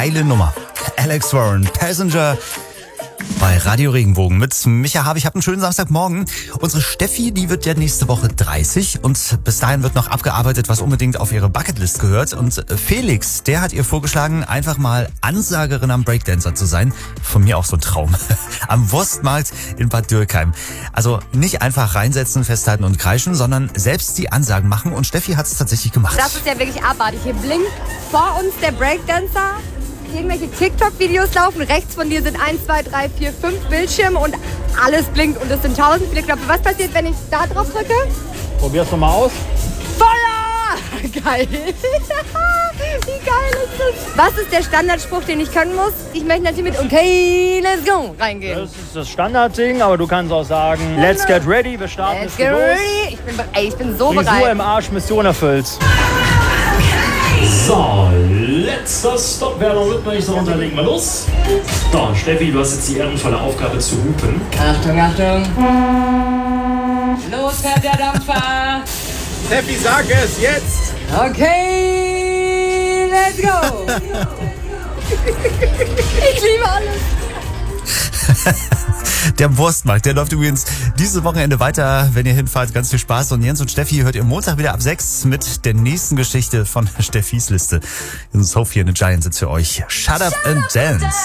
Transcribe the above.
Geile Nummer. Alex Warren, Passenger bei Radio Regenbogen mit Micha Habe. Ich habe einen schönen Samstagmorgen. Unsere Steffi, die wird ja nächste Woche 30 und bis dahin wird noch abgearbeitet, was unbedingt auf ihre Bucketlist gehört. Und Felix, der hat ihr vorgeschlagen, einfach mal Ansagerin am Breakdancer zu sein. Von mir auch so ein Traum. Am Wurstmarkt in Bad Dürkheim. Also nicht einfach reinsetzen, festhalten und kreischen, sondern selbst die Ansagen machen. Und Steffi hat es tatsächlich gemacht. Das ist ja wirklich abartig. Hier blinkt vor uns der Breakdancer. Irgendwelche TikTok-Videos laufen. Rechts von dir sind 1, 2, 3, 4, 5 Bildschirme und alles blinkt und es sind 1000 viele Knöpfe. Was passiert, wenn ich da drauf drücke? Probier's doch mal aus. Feuer! Geil! Wie geil ist das? Was ist der Standardspruch, den ich können muss? Ich möchte natürlich mit Okay, let's go reingehen. Das ist das Standardding, aber du kannst auch sagen, let's get ready, wir starten. Let's get ready. Ich bin so Frisur bereit. im Arsch, Mission erfüllt. So, letzter Stopp-Werder-Rhythmus, ich darunter legen wir los. So, Steffi, du hast jetzt die ehrenvolle Aufgabe zu hupen. Achtung, Achtung. Los fährt der Dampfer. Steffi, sag es jetzt! Okay, let's go. Ich liebe alles. Der Wurstmarkt, der läuft übrigens dieses Wochenende weiter, wenn ihr hinfahrt. Ganz viel Spaß. Und Jens und Steffi hört ihr Montag wieder ab 6 mit der nächsten Geschichte von Steffis Liste. In Sophie and the Giants sind für euch Shut Up and Dance.